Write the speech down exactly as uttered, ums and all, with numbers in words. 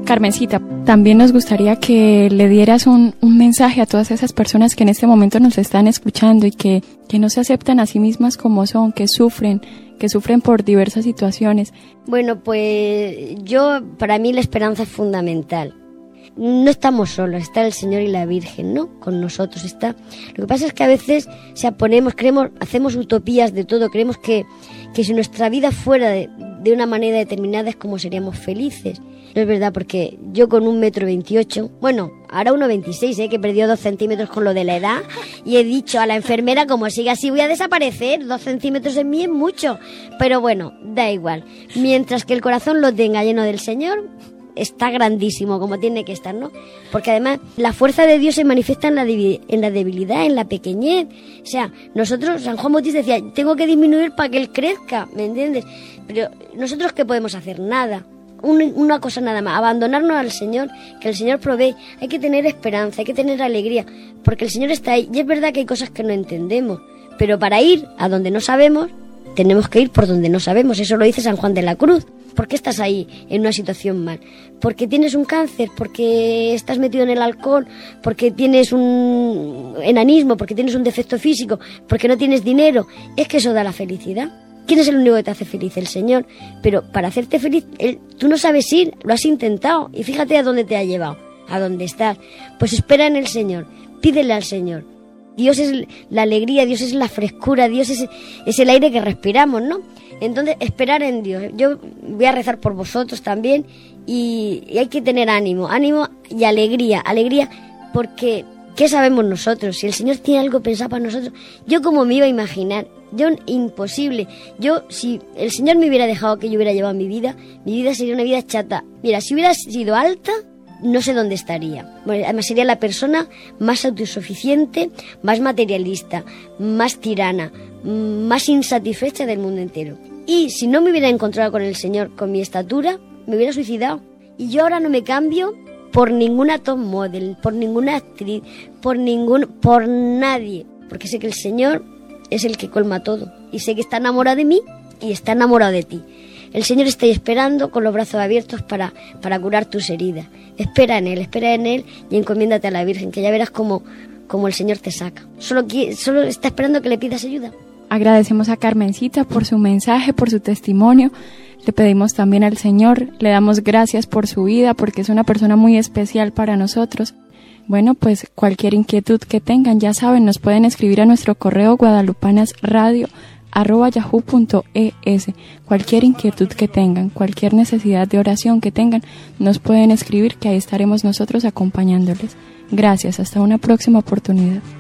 Carmencita, también nos gustaría que le dieras un, un mensaje a todas esas personas que en este momento nos están escuchando y que, que no se aceptan a sí mismas como son, que sufren, que sufren por diversas situaciones. Bueno, pues yo, para mí la esperanza es fundamental. No estamos solos, está el Señor y la Virgen, ¿no? Con nosotros está. Lo que pasa es que a veces se ponemos, creemos, hacemos utopías de todo, creemos que, que si nuestra vida fuera de, de una manera determinada es como seríamos felices. No es verdad, porque yo con un metro veintiocho, bueno, ahora uno veintiséis, ¿eh? Que perdió dos centímetros con lo de la edad, y he dicho a la enfermera, como siga así voy a desaparecer, dos centímetros en mí es mucho, pero bueno, da igual. Mientras que el corazón lo tenga lleno del Señor, está grandísimo, como tiene que estar, ¿no? Porque además la fuerza de Dios se manifiesta en la, debi- en la debilidad, en la pequeñez. O sea, nosotros, San Juan Bautista decía, tengo que disminuir para que Él crezca, ¿me entiendes? Pero nosotros, ¿qué podemos hacer? Nada. Un, una cosa nada más, abandonarnos al Señor, que el Señor provee. Hay que tener esperanza, hay que tener alegría, porque el Señor está ahí. Y es verdad que hay cosas que no entendemos, pero para ir a donde no sabemos, tenemos que ir por donde no sabemos. Eso lo dice San Juan de la Cruz. ¿Por qué estás ahí en una situación mal? ¿Porque tienes un cáncer? ¿Porque estás metido en el alcohol? ¿Porque tienes un enanismo? ¿Porque tienes un defecto físico? ¿Porque no tienes dinero? Es que eso da la felicidad. ¿Quién es el único que te hace feliz? El Señor. Pero para hacerte feliz, él, tú no sabes ir, lo has intentado. Y fíjate a dónde te ha llevado, a dónde estás. Pues espera en el Señor, pídele al Señor. Dios es la alegría, Dios es la frescura, Dios es, es el aire que respiramos, ¿no? Entonces, esperar en Dios. Yo voy a rezar por vosotros también y, y hay que tener ánimo, ánimo y alegría, alegría, porque ¿qué sabemos nosotros? Si el Señor tiene algo pensado para nosotros, yo como me iba a imaginar, yo imposible. Yo, si el Señor me hubiera dejado que yo hubiera llevado mi vida, mi vida sería una vida chata. Mira, si hubiera sido alta, no sé dónde estaría. Bueno, además sería la persona más autosuficiente, más materialista, más tirana, más insatisfecha del mundo entero. Y si no me hubiera encontrado con el Señor, con mi estatura, me hubiera suicidado. Y yo ahora no me cambio por ninguna top model, por ninguna actriz, por ningún, por nadie. Porque sé que el Señor es el que colma todo. Y sé que está enamorado de mí y está enamorado de ti. El Señor está ahí esperando con los brazos abiertos para, para curar tus heridas. Espera en Él, espera en Él y encomiéndate a la Virgen, que ya verás cómo, cómo el Señor te saca. Solo, solo está esperando que le pidas ayuda. Agradecemos a Carmencita por su mensaje, por su testimonio. Le pedimos también al Señor, le damos gracias por su vida, porque es una persona muy especial para nosotros. Bueno, pues cualquier inquietud que tengan, ya saben, nos pueden escribir a nuestro correo guadalupanasradio arroba yahoo punto es. Cualquier inquietud que tengan, cualquier necesidad de oración que tengan, nos pueden escribir, que ahí estaremos nosotros acompañándoles. Gracias, hasta una próxima oportunidad.